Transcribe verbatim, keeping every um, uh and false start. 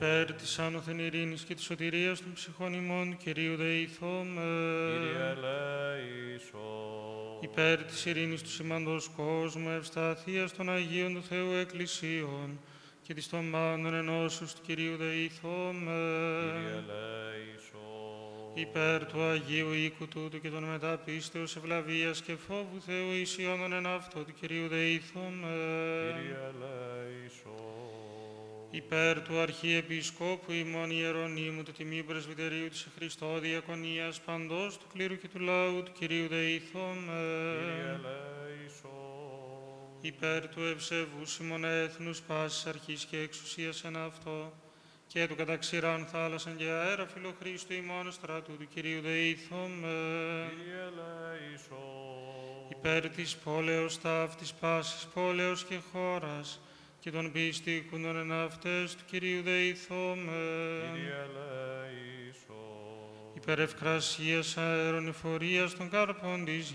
Υπέρ της άνωθεν ειρήνης και της σωτηρίας των ψυχών ημών, Κυρίου δεηθώμε. Κύριε ελέησον. Υπέρ της ειρήνης του σημαντός κόσμου, ευσταθείας των Αγίων του Θεού Εκκλησίων και της των πάντων ενώσεως του Κυρίου δεηθώμε. Κύριε ελέησον. Υπέρ του Αγίου οίκου τούτου και των μετά πίστεως, ευλαβίας και φόβου Θεού ισιώνων εν αυτό του Κυρίου δεηθώμε. Κύριε ελέησον. Υπέρ του Αρχιεπισκόπου ημών Ιερονύμου του Τιμίου Πρεσβυτερίου της Χριστώ Διακονίας παντός του κλήρου και του λαού του Κυρίου δεηθώμε. Κύριε ελέησον. Υπέρ του ευσεβούς ημών έθνους πάσης αρχής και εξουσίας εν αυτό και του καταξηράν θάλασσαν και αέρα φιλοχρίστου ημών στρατού του Κυρίου δεηθώμε. Κύριε ελέησον. Υπέρ της πόλεως ταύτης πάσης πόλεως και χώρας και των πιστήκουντων εν αυτές του Κυρίου δεηθώμε. Κύριε ελέησον. Υπέρ ευκρασίας αέρων εφορίας των καρπών της